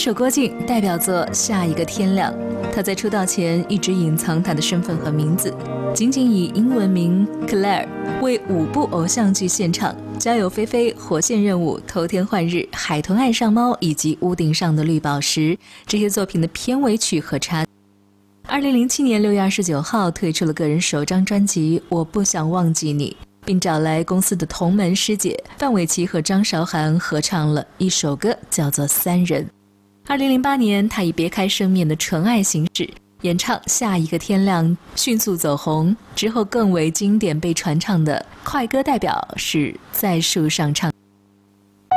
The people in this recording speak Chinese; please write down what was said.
手郭靖代表作《下一个天亮》，他在出道前一直隐藏他的身份和名字，仅仅以英文名 Claire 为5部偶像剧献唱，《家有菲菲》、《火线任务》、《偷天换日》、《海豚爱上猫》以及《屋顶上的绿宝石》这些作品的片尾曲和插。2007年6月29号推出了个人首张专辑《我不想忘记你》，并找来公司的同门师姐范玮琪和张韶涵合唱了一首歌，叫做《三人》。2008年，他以别开生面的纯爱形式演唱《下一个天亮》，迅速走红。之后更为经典被传唱的快歌代表是《在树上唱》。